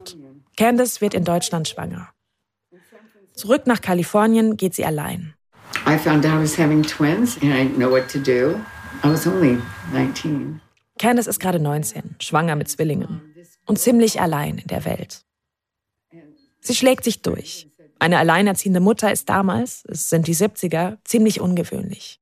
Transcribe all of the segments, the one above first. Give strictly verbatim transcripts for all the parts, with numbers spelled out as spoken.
Geburt. Candace wird in Deutschland schwanger. Zurück nach Kalifornien geht sie allein. I found out I was having twins and I didn't know what to do. I was only nineteen. Candace ist gerade neunzehn, schwanger mit Zwillingen und ziemlich allein in der Welt. Sie schlägt sich durch. Eine alleinerziehende Mutter ist damals, es sind die siebziger, ziemlich ungewöhnlich.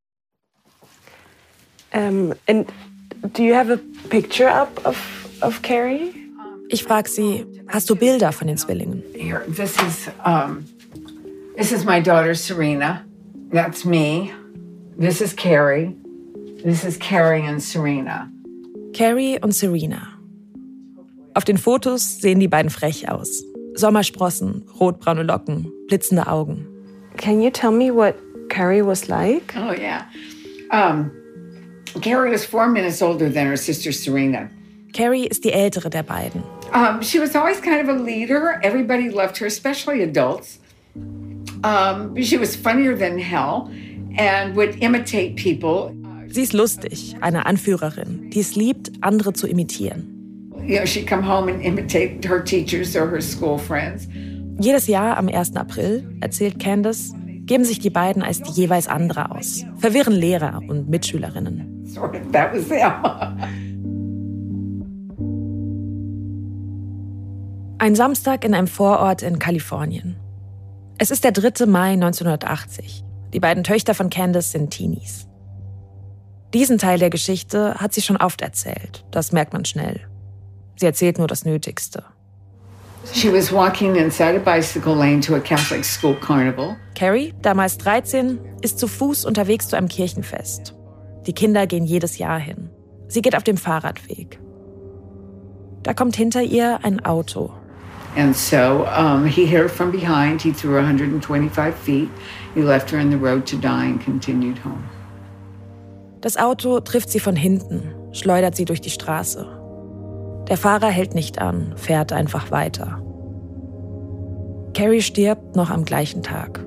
Um, and do you have a picture up of, of Carrie? Ich frage sie, hast du Bilder von den Zwillingen? Here, this is, um, this is my daughter Serena. That's me. This is Carrie. This is Carrie and Serena. Carrie und Serena. Auf den Fotos sehen die beiden frech aus. Sommersprossen, rotbraune Locken, blitzende Augen. Can you tell me what Carrie was like? Oh, yeah. Um, Carrie was four minutes older than her sister Serena. Carrie ist die ältere der beiden. Um, she was always kind of a leader. Everybody loved her, especially adults. Um, she was funnier than hell and would imitate people. Sie ist lustig, eine Anführerin, die es liebt, andere zu imitieren. You know, she'd come home and imitate her teachers or her school friends. Jedes Jahr am ersten April, erzählt Candace, geben sich die beiden als die jeweils andere aus, verwirren Lehrer und Mitschülerinnen. Sort of, that was them. Ein Samstag in einem Vorort in Kalifornien. Es ist der dritte Mai neunzehnhundertachtzig. Die beiden Töchter von Candace sind Teenies. Diesen Teil der Geschichte hat sie schon oft erzählt, das merkt man schnell. Sie erzählt nur das Nötigste. She was walking inside a bicycle lane to a Catholic school carnival. Carrie, damals dreizehn, ist zu Fuß unterwegs zu einem Kirchenfest. Die Kinder gehen jedes Jahr hin. Sie geht auf dem Fahrradweg. Da kommt hinter ihr ein Auto. And so um, he hit her from behind. He threw her one hundred twenty-five feet. He left her in the road to die and continued home. Das Auto trifft sie von hinten, schleudert sie durch die Straße. Der Fahrer hält nicht an, fährt einfach weiter. Carrie stirbt noch am gleichen Tag.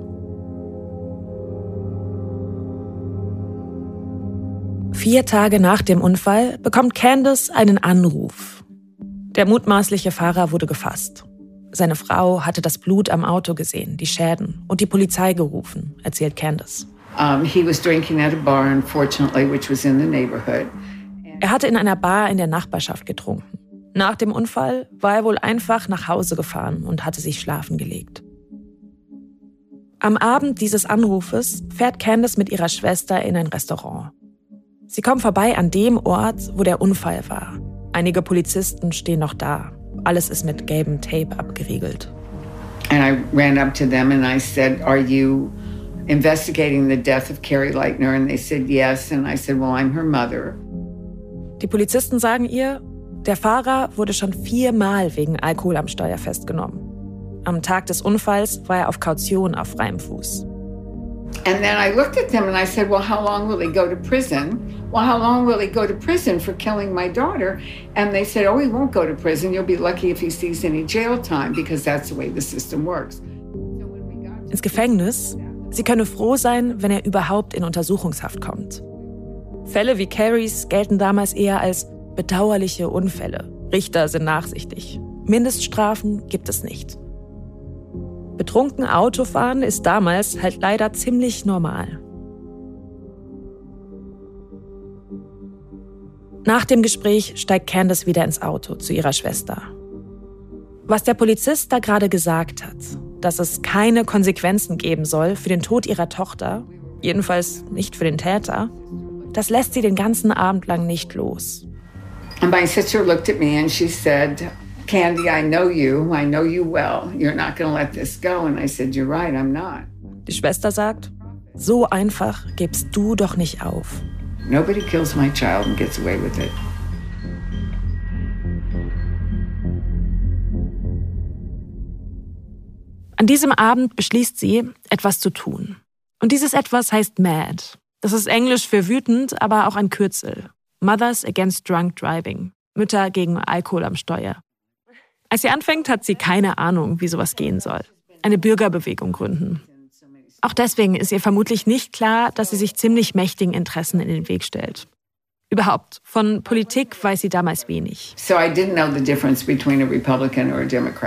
Vier Tage nach dem Unfall bekommt Candace einen Anruf. Der mutmaßliche Fahrer wurde gefasst. Seine Frau hatte das Blut am Auto gesehen, die Schäden und die Polizei gerufen, erzählt Candace. Um, he was drinking at a bar, unfortunately, which was in the neighborhood. Er hatte in einer Bar in der Nachbarschaft getrunken. Nach dem Unfall war er wohl einfach nach Hause gefahren und hatte sich schlafen gelegt. Am Abend dieses Anrufes fährt Candace mit ihrer Schwester in ein Restaurant. Sie kommen vorbei an dem Ort, wo der Unfall war. Einige Polizisten stehen noch da. Alles ist mit gelbem Tape abgeriegelt. And I ran up to them and I said, "Are you investigating the death of Carrie Leitner?" And they said yes. And I said, "Well, I'm her mother." Die Polizisten sagen ihr, der Fahrer wurde schon viermal wegen Alkohol am Steuer festgenommen. Am Tag des Unfalls war er auf Kaution auf freiem Fuß. And then I looked at them and I said, "Well, how long will he go to prison? Well, how long will he go to prison for killing my daughter?" And they said, "Oh, he won't go to prison. You'll be lucky if he sees any jail time because that's the way the system works." Ins Gefängnis? Sie könne froh sein, wenn er überhaupt in Untersuchungshaft kommt. Fälle wie Carries gelten damals eher als bedauerliche Unfälle. Richter sind nachsichtig. Mindeststrafen gibt es nicht. Betrunken Autofahren ist damals halt leider ziemlich normal. Nach dem Gespräch steigt Candace wieder ins Auto zu ihrer Schwester. Was der Polizist da gerade gesagt hat, dass es keine Konsequenzen geben soll für den Tod ihrer Tochter, jedenfalls nicht für den Täter, das lässt sie den ganzen Abend lang nicht los. And my sister looked at me and she said, "Candy, I know you. I know you well. You're not going to let this go." And I said, "You're right, I'm not." Die Schwester sagt, so einfach gibst du doch nicht auf. Nobody kills my child and gets away with it. An diesem Abend beschließt sie, etwas zu tun. Und dieses Etwas heißt MAD. Das ist Englisch für wütend, aber auch ein Kürzel. Mothers Against Drunk Driving. Mütter gegen Alkohol am Steuer. Als sie anfängt, hat sie keine Ahnung, wie sowas gehen soll. Eine Bürgerbewegung gründen. Auch deswegen ist ihr vermutlich nicht klar, dass sie sich ziemlich mächtigen Interessen in den Weg stellt. Überhaupt, von Politik weiß sie damals wenig. So I didn't know the difference between a Republican or a Democrat.